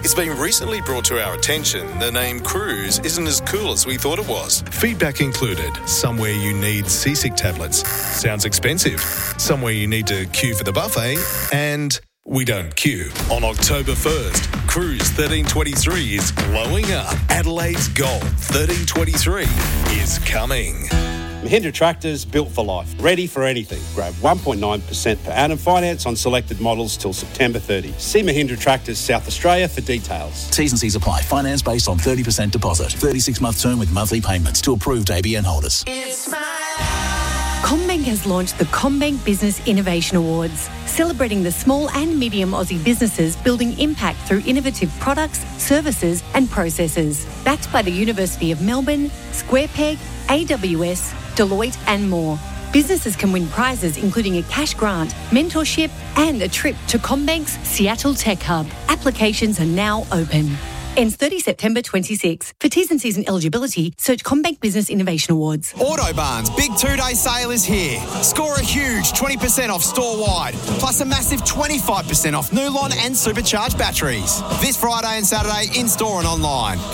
It's been recently brought to our attention the name Cruise isn't as cool as we thought it was. Feedback included: somewhere you need seasick tablets, sounds expensive, somewhere you need to queue for the buffet, and we don't queue. On October 1st, Cruise 1323 is glowing up. Adelaide's Gold 1323 is coming. Mahindra Tractors, built for life, ready for anything. Grab 1.9% per annum finance on selected models till September 30. See Mahindra Tractors South Australia for details. T's and C's apply. Finance based on 30% deposit. 36-month term with monthly payments to approved ABN holders. CommBank has launched the CommBank Business Innovation Awards, celebrating the small and medium Aussie businesses building impact through innovative products, services and processes. Backed by the University of Melbourne, SquarePeg, AWS, Deloitte and more. Businesses can win prizes including a cash grant, mentorship and a trip to CommBank's Seattle Tech Hub. Applications are now open. Ends 30 September 26. For T's and C's and eligibility, search CommBank Business Innovation Awards. Autobarn's big 2-day sale is here. Score a huge 20% off store-wide, plus a massive 25% off Nulon and supercharged batteries. This Friday and Saturday in-store and online.